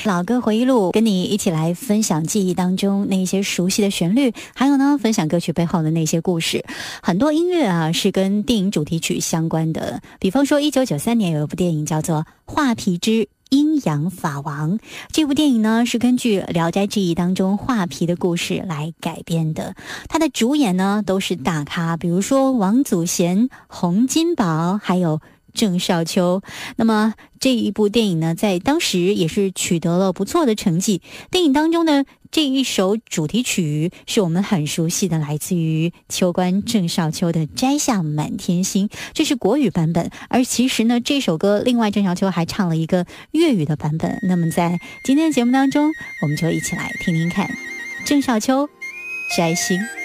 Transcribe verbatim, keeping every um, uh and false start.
老歌回忆录，跟你一起来分享记忆当中那些熟悉的旋律，还有呢，分享歌曲背后的那些故事。很多音乐啊是跟电影主题曲相关的，比方说一九九三年有一部电影叫做《画皮之阴阳法王》，这部电影呢是根据《聊斋志异》当中画皮的故事来改编的。它的主演呢都是大咖，比如说王祖贤、洪金宝，还有郑少秋。那么这一部电影呢，在当时也是取得了不错的成绩。电影当中呢，这一首主题曲是我们很熟悉的，来自于秋官郑少秋的《摘下满天星》，这是国语版本。而其实呢，这首歌另外郑少秋还唱了一个粤语的版本。那么在今天的节目当中，我们就一起来听听看郑少秋《摘星》。